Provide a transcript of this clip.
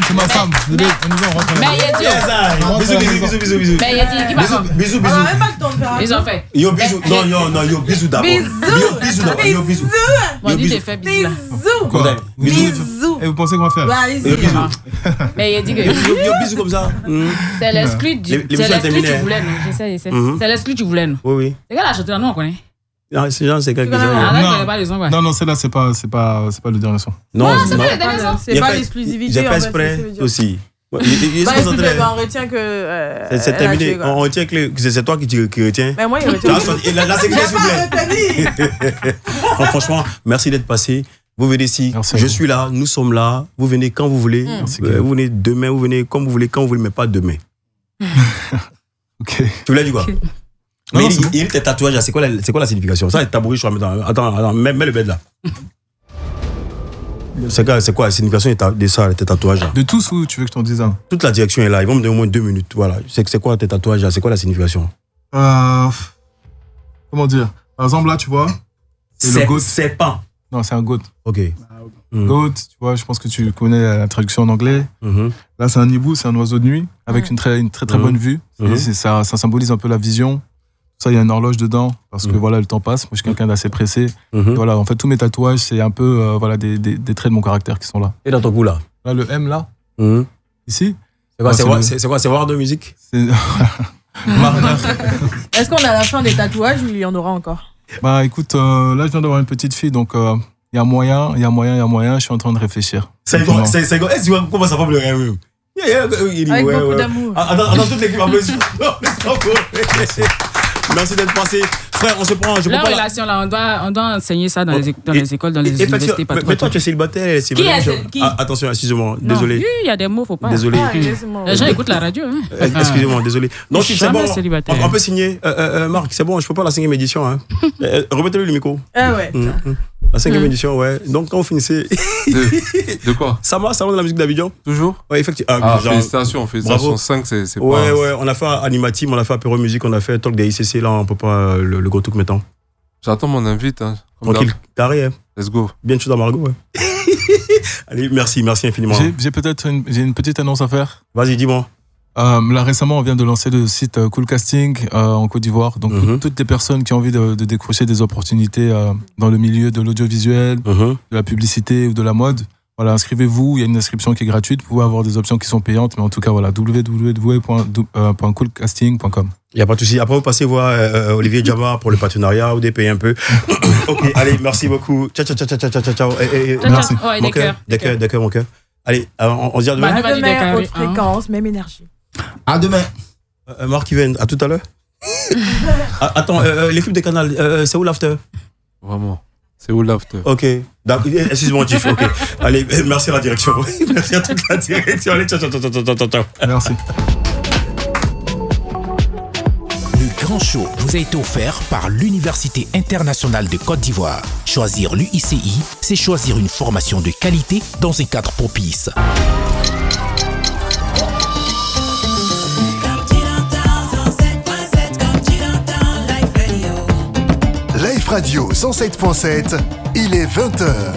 c'est ma femme. On y va, on rentre. Mais il a dit. Bisous. Mais il a dit qui va. Bisous. On a même pas le temps de faire. Ils ont fait. Yo, bisous. Non, yo, bisous d'abord. Yo, bisous. Bon, dis t'es fait bisous là. Quoi? Bisous. Et vous pensez qu'on va faire? Bah, allez-y. Mais il a dit que. Yo, bisous comme ça. C'est l'exclu du. C'est l'exclu tu voulais, non? J'essaie. C'est l'exclu tu voulais, non? Oui. Les gars, la chanteuse, nous on connaît. Non, c'est genre, c'est quelques-uns. Arrête, il n'y a pas les sons, ouais. Non, celle-là, c'est pas le dernier son. Non, c'est pas le dernier son. C'est pas l'exclusivité. J'ai pas exprès aussi. Il est Bah, écoute, concentré. on retient que. C'est terminé. On retient que c'est toi qui retiens. Mais moi, il retient. La sécurité, s'il vous plaît. Franchement, merci d'être passé. Vous venez ici. Je suis là. Nous sommes là. Vous venez quand vous voulez. Vous venez demain. Vous venez comme vous voulez, quand vous voulez, mais pas demain. Ok. Tu voulais dire quoi? Mais il est tes tatouages, c'est quoi la signification? Ça, les tabourés, je suis en attends, mets le bed là. C'est quoi la signification de ça, tes tatouages là? De tous ou tu veux que je t'en dise un? Toute la direction est là, ils vont me donner au moins 2 minutes. Voilà. C'est quoi tes tatouages là? C'est quoi la signification? Comment dire? Par exemple, là, tu vois, c'est le goat. C'est pas. Non, c'est un goat. Ok. Goat, tu vois, je pense que tu connais la traduction en anglais. Là, c'est un hibou, c'est un oiseau de nuit avec une très bonne vue. Ça symbolise un peu la vision. Ça, il y a une horloge dedans parce que voilà, le temps passe. Moi, je suis quelqu'un d'assez pressé. Voilà, en fait, tous mes tatouages, c'est un peu voilà, des traits de mon caractère qui sont là. Et dans ton cou là? Là, le M là, ici. C'est quoi? C'est voir de musique? Est-ce qu'on a la fin des tatouages ou il y en aura encore? Bah écoute, là, je viens d'avoir une petite fille, donc il y a moyen. Je suis en train de réfléchir. C'est quoi? Est-ce que tu vois comment ça va le rêve? Avec beaucoup d'amour. Dans toute l'équipe, en plus. Merci d'être passé. Frère, on se prend. La relation, là, on doit enseigner ça dans les écoles, dans les universités. Mais toi, tu es célibataire. Qui? Attention, excusez-moi, désolé. Il y a des mots, faut pas. Désolé. Les gens écoutent la radio. Excusez-moi, désolé. Non, si c'est bon, célibataire. on peut signer. Marc, c'est bon, je peux pas la 5e édition. Remettez-lui le micro. Ah ouais. La 5e édition, ouais. Donc, quand vous finissez. De quoi? Ça va de la musique d'Abidjan? Toujours? Ouais, effectivement. Félicitations. 5, c'est pas. Ouais, on a fait Animatim, on a fait Apéro Musique, on a fait Talk des ICC, là, on peut pas le gros truc maintenant. J'attends mon invite. Hein, tranquille, carré. Hein. Let's go. Bien de choses à Margot, ouais. Allez, merci infiniment. J'ai une petite annonce à faire. Vas-y, dis-moi. Là, récemment, on vient de lancer le site Cool Casting en Côte d'Ivoire. Donc, pour toutes les personnes qui ont envie de décrocher des opportunités dans le milieu de l'audiovisuel, de la publicité ou de la mode, voilà, inscrivez-vous. Il y a une inscription qui est gratuite. Vous pouvez avoir des options qui sont payantes. Mais en tout cas, voilà, www.coolcasting.com. Il n'y a pas de souci. Après, vous passez voir Olivier Djaba pour le partenariat ou des payer un peu. Ok, allez, merci beaucoup. Ciao. Merci. D'accord, mon cœur. Allez, on se dit à demain. À demain, haute fréquence, même énergie. À demain. Marc, à tout à l'heure. Attends, l'équipe de Canal, c'est où l'after? Vraiment, c'est où l'after? Ok, excuse-moi, Tiff. Ok, allez, merci à la direction. Merci à toute la direction. Allez, ciao. Merci. Le grand show vous a été offert par l'Université internationale de Côte d'Ivoire. Choisir l'UICI, c'est choisir une formation de qualité dans un cadre propice. Live Radio 107.7, il est 20h.